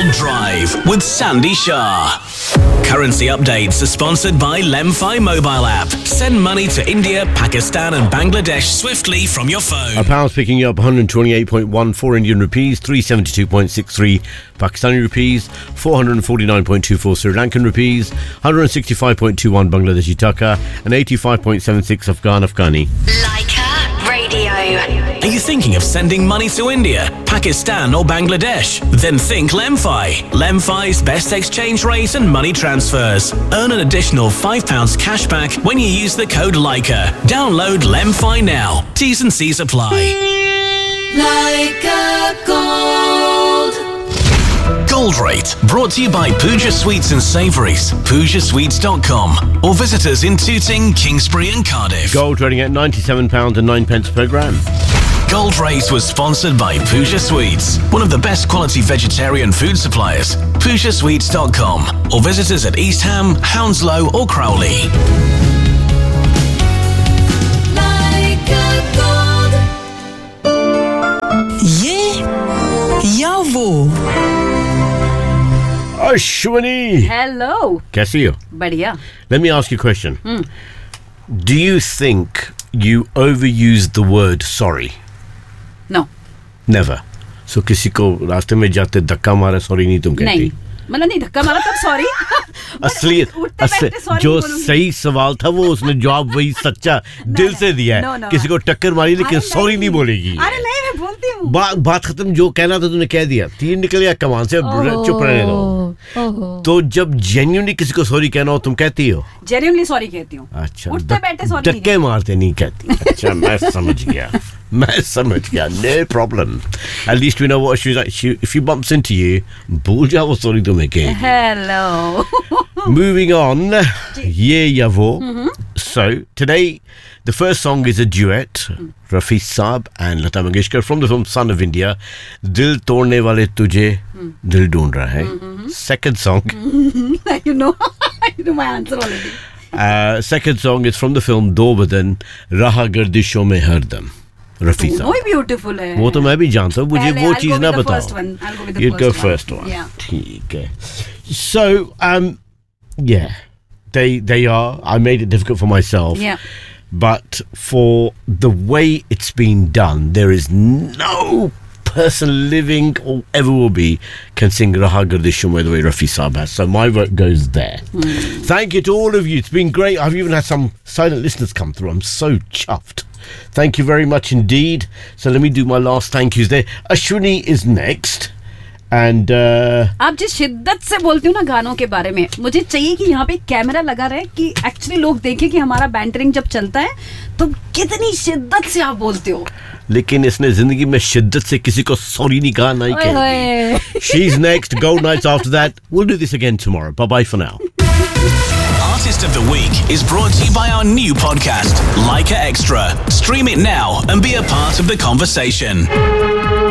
Drive with Sandy Shah. Currency updates are sponsored by Lemfi mobile app. Send money to India, Pakistan and Bangladesh swiftly from your phone. A pound's picking you up 128.14 Indian rupees, 372.63 Pakistani rupees, 449.24 Sri Lankan rupees, 165.21 Bangladeshi taka and 85.76 Afghani. Leica Radio. Are you thinking of sending money to India, Pakistan or Bangladesh? Then think Lemfi. Lemfi's best exchange rate and money transfers. Earn an additional £5 cashback when you use the code Leica. Download Lemfi now. T's and C's apply. Leica Gold. Gold Rate, brought to you by Pooja Sweets and Savouries, PoojaSweets.com, or visit us in Tooting, Kingsbury and Cardiff. Gold trading at £97.09 per gram. Gold Rate was sponsored by Pooja Sweets, one of the best quality vegetarian food suppliers. PoojaSweets.com, or visit us at East Ham, Hounslow or Crowley. ये या वो Ashwini! Hello. कैसी हो? बढ़िया. Let me ask you a question. Do you think you overuse the word sorry? No. Never. So किसी को रास्ते में जाते धक्का मारा सॉरी नहीं तुम कहती? नहीं. मतलब नहीं धक्का मारा तब सॉरी. असलियत जो सही सवाल था वो उसने जवाब वही सच्चा दिल से दिया है. किसी को टक्कर मारी लेकिन सॉरी नहीं बोलेगी. अरे नहीं मैं बोलती हूँ. बात खत्म. जो कहना था तूने कह दिया. तीर निकल गया कमान से. चुप रहने दो. तो जब जेन्युइनली किसी को सॉरी कहना हो तुम कहती हो? जेन्युइनली सॉरी कहती हूँ. अच्छा. उठते बैठे सॉरी नहीं. धक्के मारते नहीं कहती. अच्छा मैं समझ गया. No problem. At least we know what she's like. If she bumps into you, भूल जाओ वो सॉरी तुम्हें कहेगी. Hello. Moving on, Ye Ya Wo. So today, the first song is a duet, Rafi Saab and Lata Mangeshkar from the film Son of India. Dil Todne Wale Tujhe Dil Dhoond Raha Hai. Second song. You know my answer already. Second song is from the film Do Badan, Raha Gardishon Mein Hardam. Rafii Saab. वो भी beautiful है. वो तो मैं भी जानता हूँ. मुझे वो चीज ना बताओ. You'd go first one. Yeah. ठीक है. So, yeah, they are. I made it difficult for myself. Yeah. But for the way it's been done, there is no person living or ever will be can sing Raha Gardishon the way Rafi Saab has. So my vote goes there. Thank you to all of you. It's been great. I've even had some silent listeners come through. I'm so chuffed. Thank you very much indeed. So let me do my last thank yous there. Ashwini is next. And आप जिस शिद्दत से बोलती हो ना गानों के बारे में, मुझे चाहिए कि यहाँ पे कैमरा लगा रहे कि एक्चुअली लोग देखें कि हमारा बैंटरिंग जब चलता है तो कितनी शिद्दत से आप बोलते हो. लेकिन इसने जिंदगी में शिद्दत से किसी को सॉरी नहीं कहा. नहीं कहेगी. She's next. Gold Nights after that. We'll do this again tomorrow. Bye bye for now. Artist of the Week is brought to you by our new podcast, Leica Extra. Stream it now and be a part of the conversation.